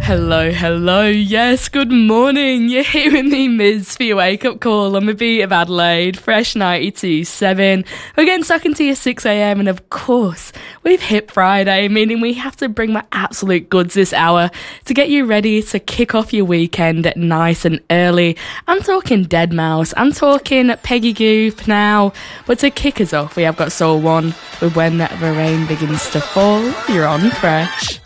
Hello, hello, yes, good morning. You're here with me, Miz, for your wake-up call on the beat of Adelaide, Fresh 92.7. We're getting stuck into your 6am, and of course, we've hit Friday, meaning we have to bring my absolute goods this hour to get you ready to kick off your weekend nice and early. I'm talking Deadmau5, I'm talking Peggy Gou now, but to kick us off, we have got Soul One with When the Rain Begins to Fall. You're on Fresh.